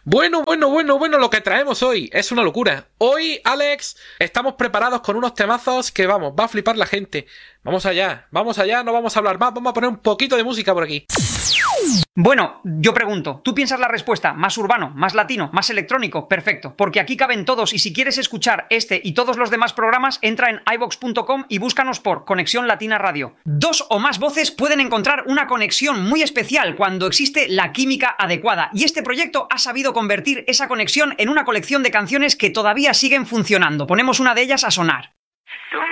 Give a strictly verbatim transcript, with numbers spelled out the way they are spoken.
Bueno, bueno, bueno, bueno, lo que traemos hoy es una locura. Hoy, Alex, estamos preparados con unos temazos que, vamos, va a flipar la gente. Vamos allá, vamos allá, no vamos a hablar más, vamos a poner un poquito de música por aquí. Bueno, yo pregunto, ¿tú piensas la respuesta más urbano, más latino, más electrónico? Perfecto, porque aquí caben todos y si quieres escuchar este y todos los demás programas, entra en i vox punto com y búscanos por Conexión Latina Radio. Dos o más voces pueden encontrar una conexión muy especial cuando existe la química adecuada y este proyecto ha sabido convertir esa conexión en una colección de canciones que todavía siguen funcionando. Ponemos una de ellas a sonar. Tú